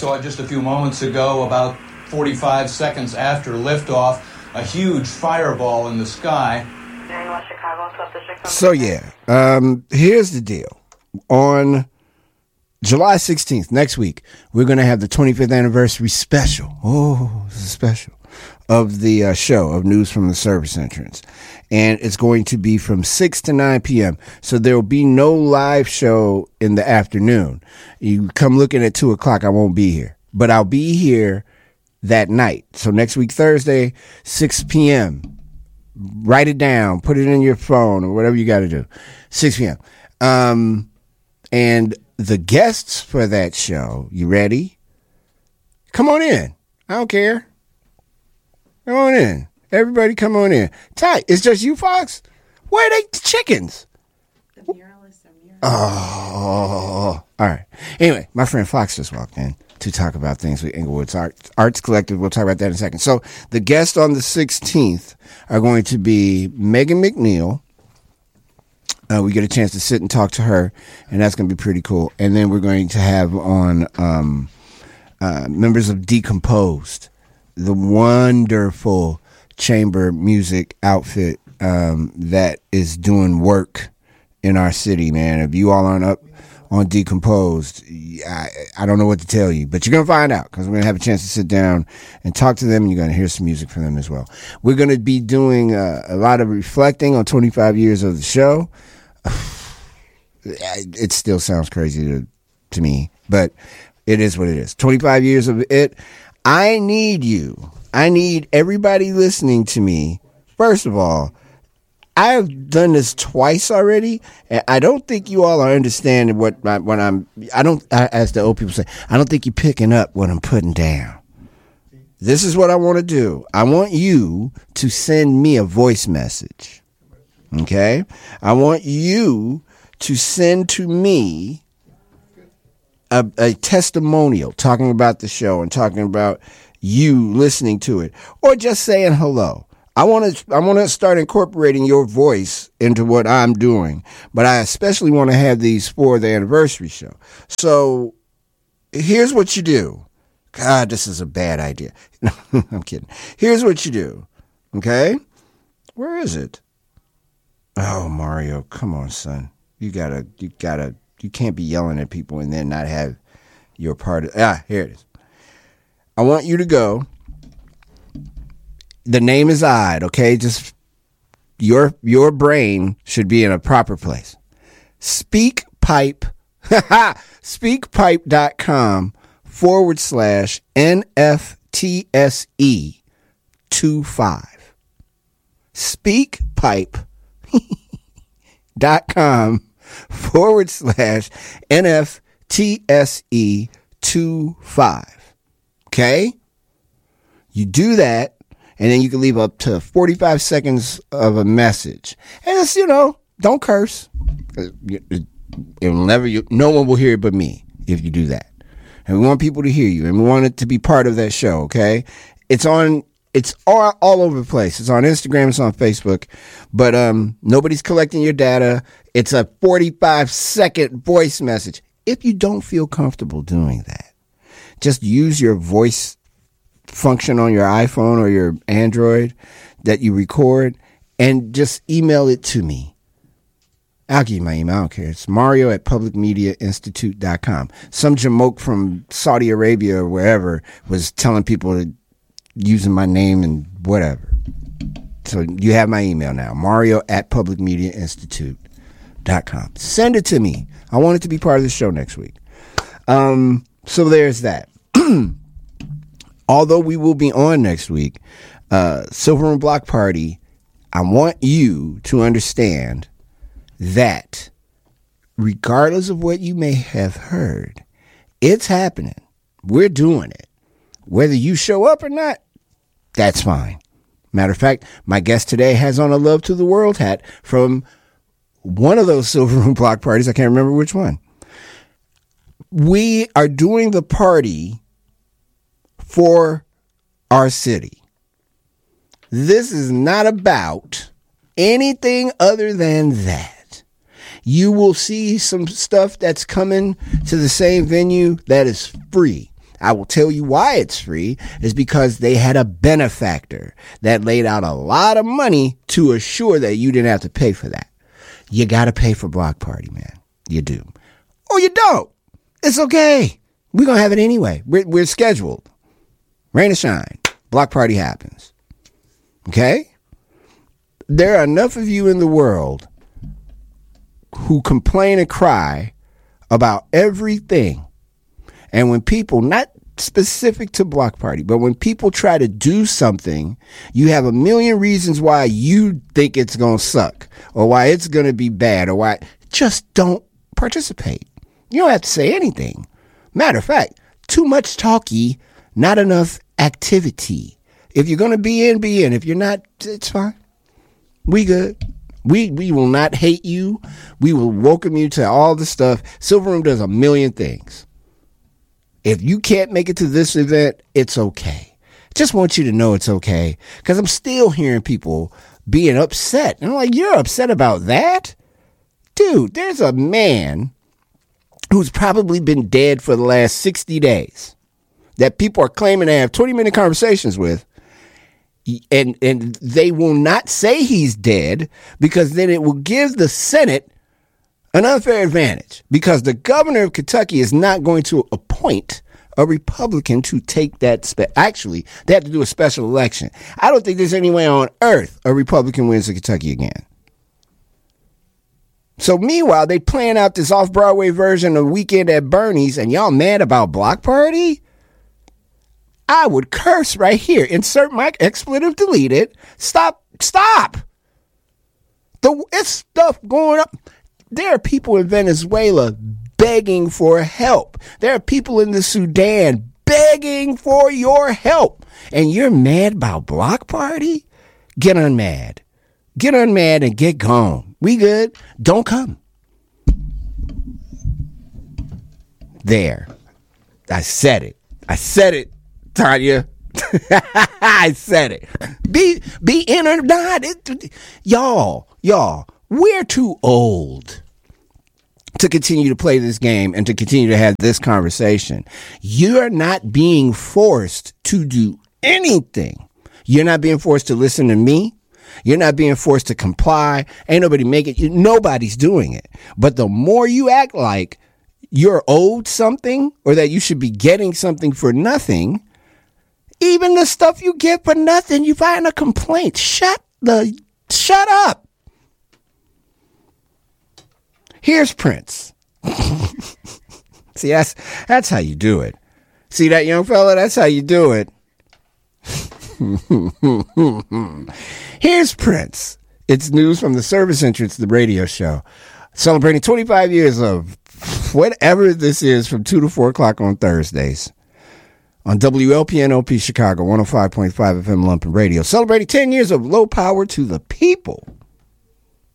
saw it just a few moments ago, about 45 seconds after liftoff, a huge fireball in the sky. So yeah, here's the deal. On July 16th, next week, we're going to have the 25th anniversary special. Oh, this is special. Of the show of News from the Service Entrance. And it's going to be from 6 to 9 p.m. So there will be no live show in the afternoon. You come looking at 2 o'clock, I won't be here. But I'll be here that night. So next week, Thursday, 6 p.m. Write it down. Put it in your phone or whatever you got to do. 6 p.m. And the guests for that show, you ready? Come on in. I don't care. Come on in. Everybody come on in. Ty, it's just you, Fox? Where are they chickens? The muralist. Oh, all right. Anyway, my friend Fox just walked in to talk about things with Inglewood's Arts Collective. We'll talk about that in a second. So the guests on the 16th are going to be Megan McNeil. We get a chance to sit and talk to her, and that's going to be pretty cool. And then we're going to have on members of Decomposed, the wonderful chamber music outfit that is doing work in our city, man. If you all aren't up on Decomposed, I don't know what to tell you, but you're going to find out because we're going to have a chance to sit down and talk to them, and you're going to hear some music from them as well. We're going to be doing a lot of reflecting on 25 years of the show. It still sounds crazy to me, but it is what it is. 25 years of it. I need you. I need everybody listening to me. First of all, I've done this twice already, and I don't think you all are understanding as the old people say, I don't think you're picking up what I'm putting down. This is what I want to do. I want you to send me a voice message. Okay? I want you to send to me a testimonial talking about the show and talking about you listening to it, or just saying hello. I want to start incorporating your voice into what I'm doing, but I especially want to have these for the anniversary show. So here's what you do. God, this is a bad idea. No, I'm kidding. Here's what you do. Okay? Where is it? Oh, Mario, come on, son. You can't be yelling at people and then not have your part of, here it is. I want you to go. The name is odd, okay? Just your brain should be in a proper place. Speakpipe, speakpipe.com/NFTSE25. Speakpipe.com/NFTSE25. Okay? You do that, and then you can leave up to 45 seconds of a message. And it's, don't curse. No one will hear it but me if you do that. And we want people to hear you, and we want it to be part of that show, okay? It's all over the place. It's on Instagram, it's on Facebook, but nobody's collecting your data. It's a 45-second voice message. If you don't feel comfortable doing that, just use your voice function on your iPhone or your Android that you record and just email it to me. I'll give you my email. I don't care. It's mario@publicmediainstitute.com. Some jamoke from Saudi Arabia or wherever was telling people to using my name and whatever. So you have my email now, mario@publicmediainstitute.com. Send it to me. I want it to be part of the show next week. So there's that. Although we will be on next week, Silver and Block Party, I want you to understand that regardless of what you may have heard, it's happening. We're doing it. Whether you show up or not, that's fine. Matter of fact, my guest today has on a Love to the World hat from one of those Silver Room Block parties. I can't remember which one. We are doing the party for our city. This is not about anything other than that. You will see some stuff that's coming to the same venue that is free. I will tell you why it's free is because they had a benefactor that laid out a lot of money to assure that you didn't have to pay for that. You got to pay for Block Party, man. You do. Or you don't. It's okay. We're going to have it anyway. We're scheduled. Rain or shine. Block Party happens. Okay? There are enough of you in the world who complain and cry about everything. And when people, not specific to Block Party, but when people try to do something, you have a million reasons why you think it's going to suck or why it's going to be bad or why. Just don't participate. You don't have to say anything. Matter of fact, too much talky, not enough activity. If you're going to be in, be in. If you're not, it's fine. We good. We will not hate you. We will welcome you to all the stuff. Silver Room does a million things. If you can't make it to this event, it's okay. Just want you to know it's okay. Because I'm still hearing people being upset. And I'm like, you're upset about that? Dude, there's a man who's probably been dead for the last 60 days that people are claiming to have 20-minute conversations with. And they will not say he's dead because then it will give the Senate an unfair advantage because the governor of Kentucky is not going to appoint a Republican to take that. Actually, they have to do a special election. I don't think there's any way on earth a Republican wins in Kentucky again. So meanwhile, they playing out this off-Broadway version of Weekend at Bernie's and y'all mad about Block Party? I would curse right here. Insert my expletive, delete it. Stop. It's stuff going up. There are people in Venezuela begging for help. There are people in the Sudan begging for your help. And you're mad about Block Party? Get unmad. Get unmad and get gone. We good. Don't come. There. I said it. Tanya, I said it. Be in or not. Y'all, we're too old to continue to play this game and to continue to have this conversation. You're not being forced to do anything. You're not being forced to listen to me. You're not being forced to comply. Ain't nobody making it. Nobody's doing it. But the more you act like you're owed something or that you should be getting something for nothing, even the stuff you get for nothing, you find a complaint. Shut up. Here's Prince. See, that's how you do it. See that, young fella? That's how you do it. Here's Prince. It's news from the service entrance, the radio show. Celebrating 25 years of whatever this is from 2 to 4 o'clock on Thursdays. On WLPN-OP Chicago, 105.5 FM Lumpin Radio. Celebrating 10 years of low power to the people.